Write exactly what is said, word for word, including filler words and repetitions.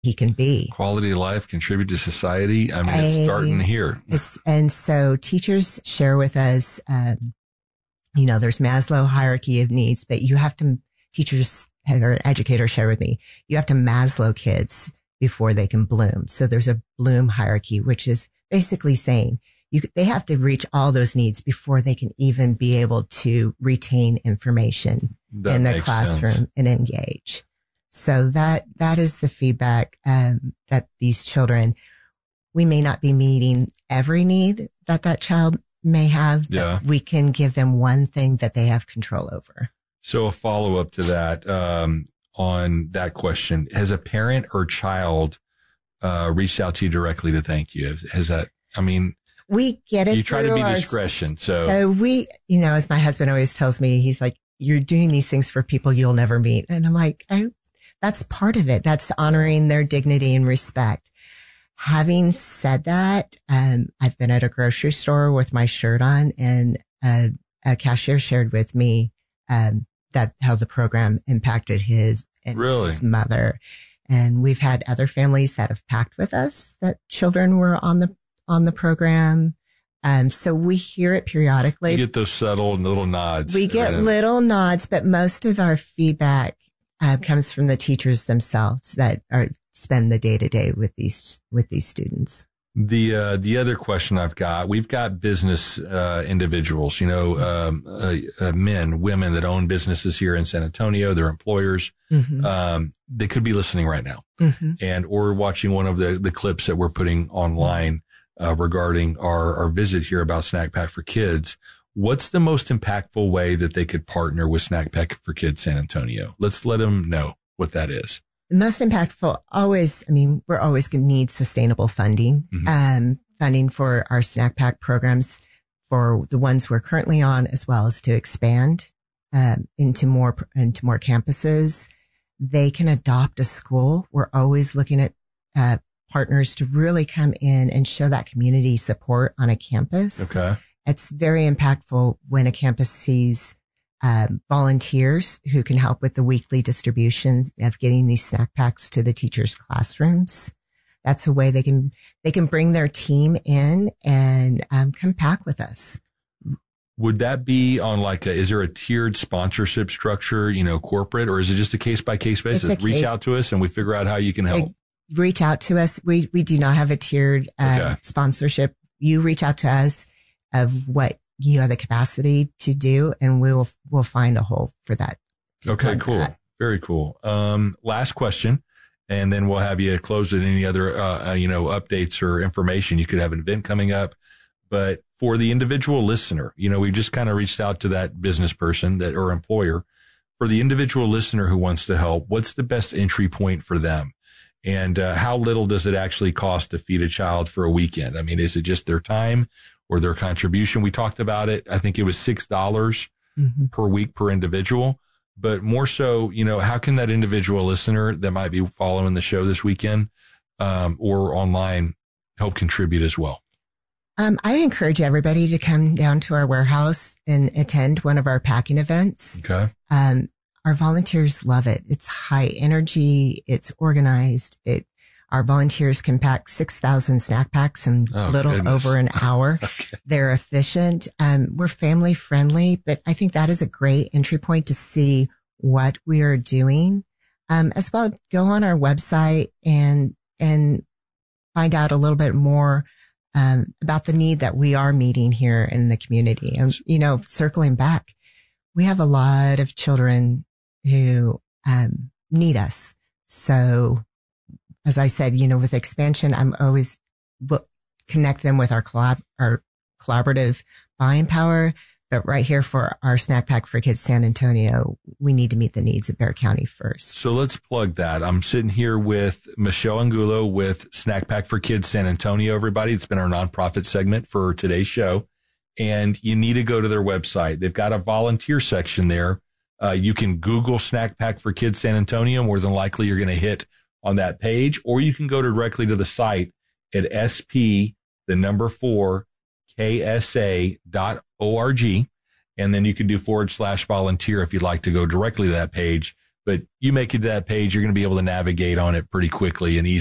he can be. Quality of life, contribute to society. I mean, it's I, starting here. It's, and so teachers share with us, um, you know, there's Maslow hierarchy of needs, but you have to, teachers or educators share with me, you have to Maslow kids before they can bloom. So there's a Bloom hierarchy, which is basically saying you, they have to reach all those needs before they can even be able to retain information that in the classroom sense. And engage. So that, that is the feedback, um, that these children, we may not be meeting every need that that child may have, but yeah. we can give them one thing that they have control over. So a follow up to that, um, on that question, has a parent or child, uh, reached out to you directly to thank you? Has that, I mean, we get it. You try to be our, discretion. So, so we, you know, as my husband always tells me, he's like, you're doing these things for people you'll never meet. And I'm like, I, that's part of it. That's honoring their dignity and respect. Having said that, um, I've been at a grocery store with my shirt on, and a, a cashier shared with me, um, that how the program impacted his and really? his mother. And we've had other families that have packed with us that children were on the, on the program. Um, so we hear it periodically. You get those subtle little nods. We get right? little nods, but most of our feedback uh, comes from the teachers themselves that are spend the day to day with these with these students. The uh, the other question I've got, we've got business uh, individuals, you know, um, uh, uh, men, women that own businesses here in San Antonio. They're employers. Mm-hmm. Um, they could be listening right now, mm-hmm. and or watching one of the the clips that we're putting online uh, regarding our our visit here about Snack Pack for Kids. What's the most impactful way that they could partner with Snack Pack for Kids San Antonio? Let's let them know what that is. The most impactful, always, I mean, we're always going to need sustainable funding, mm-hmm. um, funding for our snack pack programs, for the ones we're currently on, as well as to expand um, into more into more campuses. They can adopt a school. We're always looking at uh, partners to really come in and show that community support on a campus. Okay, it's very impactful when a campus sees Um, volunteers who can help with the weekly distributions of getting these snack packs to the teachers' classrooms. That's a way they can, they can bring their team in and um, come pack with us. Would that be on like a, is there a tiered sponsorship structure, you know, corporate, or is it just a case by case basis? Reach case, out to us and we figure out how you can help. Reach out to us. We, we do not have a tiered uh, okay. sponsorship. You reach out to us of what you have the capacity to do, and we will, we'll find a hole for that. Okay, cool. That. Very cool. Um, last question, and then we'll have you close with any other, uh, you know, updates or information. You could have an event coming up, but for the individual listener, you know, we just kind of reached out to that business person that or employer. For the individual listener who wants to help, what's the best entry point for them? And, uh, how little does it actually cost to feed a child for a weekend? I mean, is it just their time or their contribution? We talked about it. I think it was six dollars mm-hmm. per week per individual, but more so, you know, how can that individual listener that might be following the show this weekend, um, or online help contribute as well? Um, I encourage everybody to come down to our warehouse and attend one of our packing events. Okay. Um, our volunteers love it. It's high energy. It's organized. It, Our volunteers can pack six thousand snack packs in a oh, little goodness. over an hour. Okay. They're efficient. Um, we're family friendly, but I think that is a great entry point to see what we are doing. Um, as well, go on our website and, and find out a little bit more, um, about the need that we are meeting here in the community. And, you know, circling back, we have a lot of children who, um, need us. So, as I said, you know, with expansion, I'm always will connect them with our collab, our collaborative buying power. But right here for our Snack Pack for Kids San Antonio, we need to meet the needs of Bexar County first. So let's plug that. I'm sitting here with Michelle Angulo with Snack Pack for Kids San Antonio, everybody. It's been our nonprofit segment for today's show. And you need to go to their website. They've got a volunteer section there. Uh, you can Google Snack Pack for Kids San Antonio. More than likely, you're going to hit on that page, or you can go directly to the site at sp, the number four, ksa dot org. And then you can do forward slash volunteer if you'd like to go directly to that page. But you make it to that page, you're going to be able to navigate on it pretty quickly and easily.